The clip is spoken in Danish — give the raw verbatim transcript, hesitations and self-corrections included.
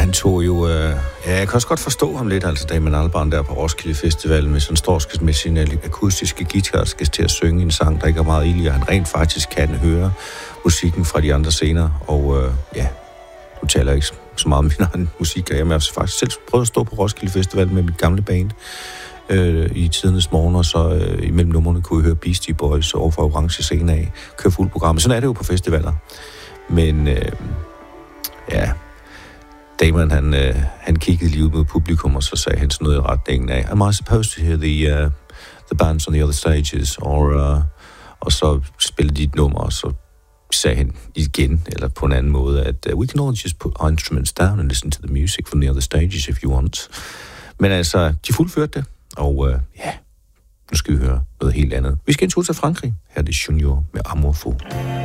han tog jo... Øh, ja, jeg kan også godt forstå ham lidt, altså Damon Albarn der på Roskilde Festival, hvis han står med sin akustiske guitar skal til at synge en sang, der ikke er meget ild, og han rent faktisk kan høre musikken fra de andre scener, og øh, ja, nu taler jeg ikke så meget om min egen musik, jeg har faktisk selv prøvet at stå på Roskilde Festival med mit gamle band øh, i tidernes morgen, og så øh, imellem numrene kunne jeg høre Beastie Boys over for Orange Scene af, køre fuld program. Sådan er det jo på festivaler. Men øh, ja, Damon, han, øh, han kiggede lige ud mod publikum, og så sagde han sådan noget i retningen af, am I supposed to hear the, uh, the bands on the other stages? Or, uh, og så spillede de et nummer, og så sagde han igen, eller på en anden måde, at uh, we can all just put our instruments down and listen to the music from the other stages if you want. Men altså, de fuldførte det, og uh, ja, nu skal vi høre noget helt andet. Vi skal en tur til Frankrig. Her er det Junior med Amour Fou.